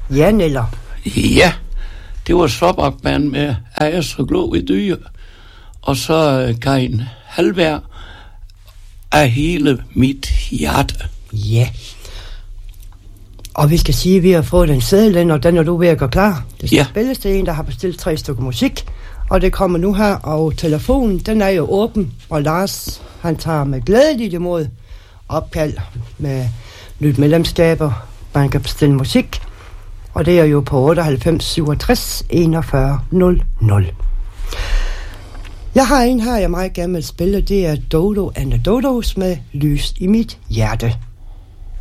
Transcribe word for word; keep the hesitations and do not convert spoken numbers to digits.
Jan eller? Ja, det var Svabakman med Ajas og Glå i Dyre, og så Karin Halvær af hele mit hjerte. Ja. Og vi skal sige, at vi har fået den seddel, og den er du ved at gøre klar. Det skal ja. spilles til en, der har bestilt tre stykker musik, og det kommer nu her, og telefonen, den er jo åben, og Lars, han tager med glædeligt imod opkald med nyt medlemskaber, man kan bestille musik, og det er jo på otteoghalvfems syvogtres enogfyrre nul nul. Jeg har en her, jeg meget gerne vil spille, det er Dodo and the Dodos med Lys i mit hjerte.